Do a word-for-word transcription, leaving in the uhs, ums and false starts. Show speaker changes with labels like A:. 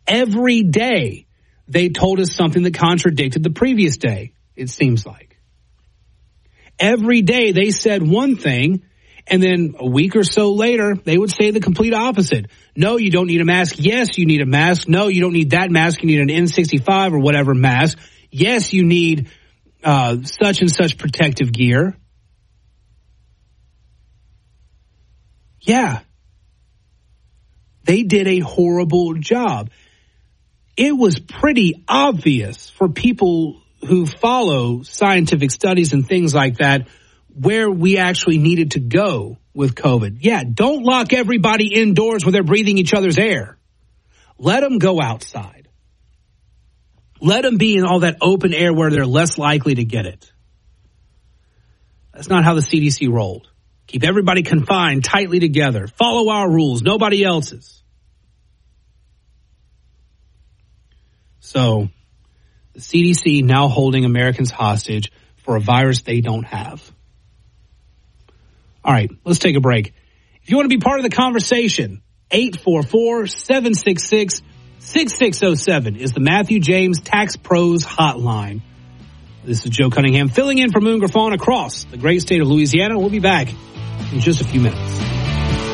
A: Every day, they told us something that contradicted the previous day, it seems like. Every day, they said one thing, and then a week or so later, they would say the complete opposite. No, you don't need a mask. Yes, you need a mask. No, you don't need that mask. You need an N sixty-five or whatever mask. Yes, you need uh, such and such protective gear. Yeah. They did a horrible job. It was pretty obvious for people who follow scientific studies and things like that where we actually needed to go with COVID. Yeah, don't lock everybody indoors where they're breathing each other's air. Let them go outside. Let them be in all that open air where they're less likely to get it. That's not how the C D C rolled. Keep everybody confined tightly together. Follow our rules, nobody else's. So, the C D C now holding Americans hostage for a virus they don't have. All right, let's take a break. If you want to be part of the conversation, eight four four, seven six six, six six zero seven is the Matthew James Tax Pros hotline. This is Joe Cunningham filling in for Moon Griffon across the great state of Louisiana. We'll be back in just a few minutes.